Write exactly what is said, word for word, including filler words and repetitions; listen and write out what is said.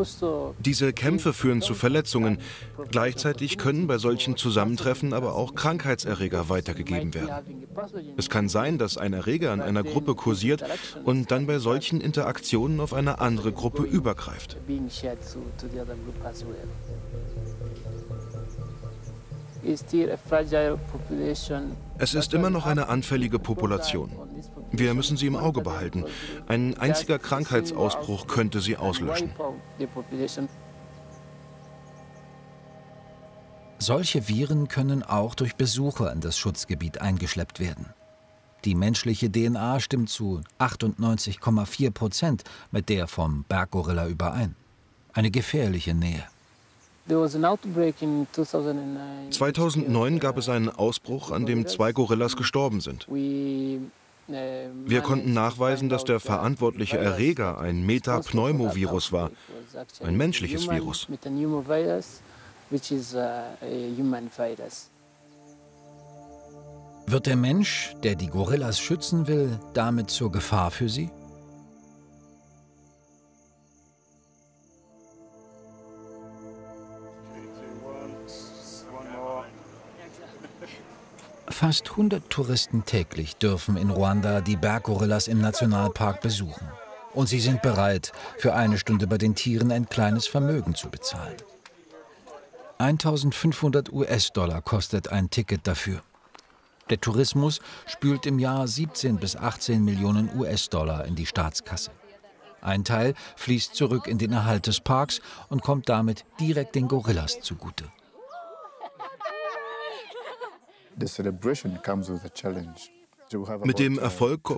Diese Kämpfe führen zu Verletzungen. Gleichzeitig können bei solchen Zusammentreffen aber auch Krankheitserreger weitergegeben werden. Es kann sein, dass ein Erreger in einer Gruppe kursiert und dann bei solchen Interaktionen auf eine andere Gruppe übergreift. Es ist immer noch eine anfällige Population. Wir müssen sie im Auge behalten. Ein einziger Krankheitsausbruch könnte sie auslöschen. Solche Viren können auch durch Besucher in das Schutzgebiet eingeschleppt werden. Die menschliche D N A stimmt zu achtundneunzig Komma vier Prozent mit der vom Berggorilla überein. Eine gefährliche Nähe. zweitausendneun gab es einen Ausbruch, an dem zwei Gorillas gestorben sind. Wir konnten nachweisen, dass der verantwortliche Erreger ein Metapneumovirus war, ein menschliches Virus. Wird der Mensch, der die Gorillas schützen will, damit zur Gefahr für sie? Fast hundert Touristen täglich dürfen in Ruanda die Berggorillas im Nationalpark besuchen. Und sie sind bereit, für eine Stunde bei den Tieren ein kleines Vermögen zu bezahlen. eintausendfünfhundert US-Dollar kostet ein Ticket dafür. Der Tourismus spült im Jahr siebzehn bis achtzehn Millionen US-Dollar in die Staatskasse. Ein Teil fließt zurück in den Erhalt des Parks und kommt damit direkt den Gorillas zugute. Mit dem Erfolg